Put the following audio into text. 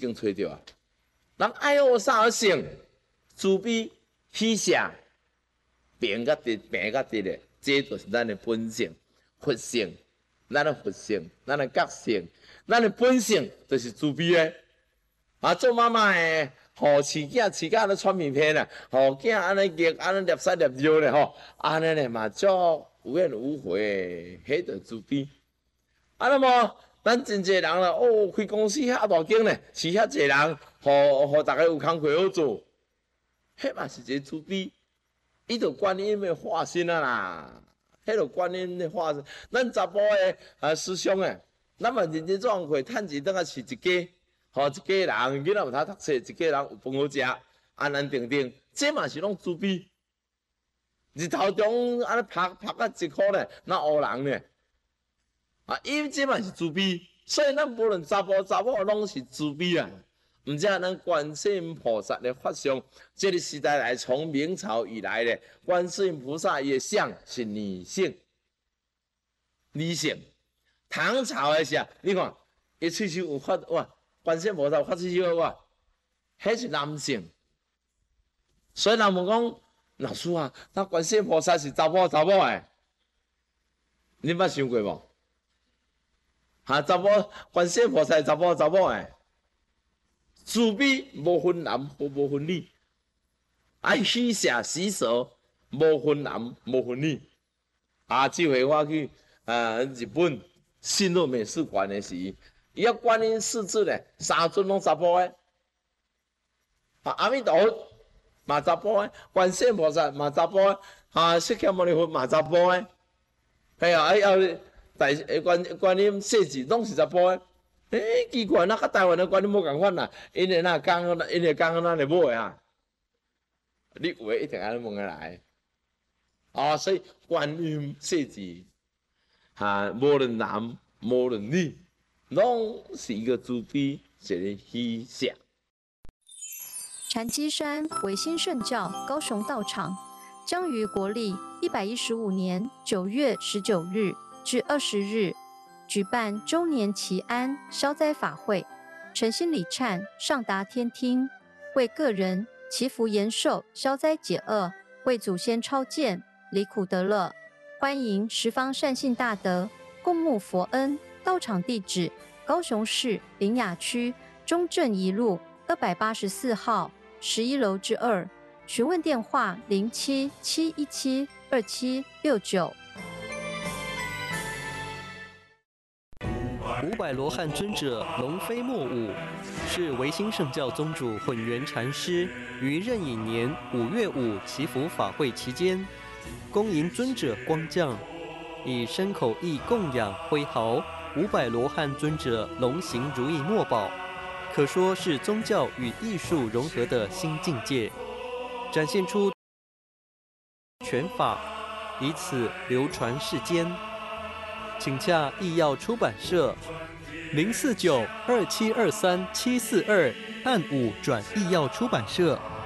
经找到啊。人爱恶杀而性，慈悲喜舍，平甲直的，这就是咱的本性、佛性。咱的佛性，咱的觉性，咱的本性就是慈悲的。啊，做妈妈的，吼饲囝安尼喘面片啦，吼囝安尼热，安尼粒屎粒尿咧吼，安尼咧嘛足有怨无悔，迄著慈悲。啊，那么咱真侪人啦，哦，开公司遐大间咧，饲遐侪人，互大家有工课好做，迄嘛是一个慈悲。伊著观音的化身啊啦。迄个观音的化身，咱查甫的师兄诶，咱嘛认真做工课，趁钱等下饲一家，吼一家人，囡仔有通读册，一家人有饭好食，安安定定，这嘛是拢慈悲。日头中安尼拍到1箍咧，那乌人咧，啊，伊这嘛是慈悲，所以咱无论查甫拢是慈悲啊。毋只咱观世音菩萨的法相，这个时代来从明朝以来咧，观世音菩萨伊的像是女性，唐朝的时候，你看伊喙须有发哇，观世音菩萨发喙须哇，迄是男性。所以人问讲，老师啊，那观世音菩萨是查某诶？你捌想过无？哈，观世音菩萨是查某诶？慈悲无分男无分女，爱喜舍喜舍无分男无分女。啊，这回我去日本新乐美术馆的时，伊遐观音四字咧，3尊拢查甫诶。啊，阿弥陀佛嘛查甫诶，观世音菩萨嘛查甫诶，啊，释迦牟尼佛嘛查甫诶。系啊，观音四字拢是查甫诶。奇怪，那甲台湾的观音无共款啦，因为咱讲咱的某的啊，你有诶一定安尼问下来，啊，所以观音四字，无论男无论女，拢是一个慈悲，一个喜舍。 禅机山维新圣教高雄道场将于国历115年9月19日至20日。举办周年祈安消灾法会，诚心礼忏上达天听，为个人祈福延寿、消灾解厄，为祖先超荐离苦得乐。欢迎十方善信大德共沐佛恩。道场地址：高雄市苓雅区中正一路284号11楼之2。询问电话07-717-2769。 500罗汉尊者龙飞莫舞，是维新圣教宗主混元禅师于壬寅年5月5祈福法会期间，恭迎尊者光降，以身口意供养挥毫500罗汉尊者龙行如意墨宝，可说是宗教与艺术融合的新境界，展现出拳法，以此流传世间。请洽艺耀出版社049-2723-742，按5转艺耀出版社。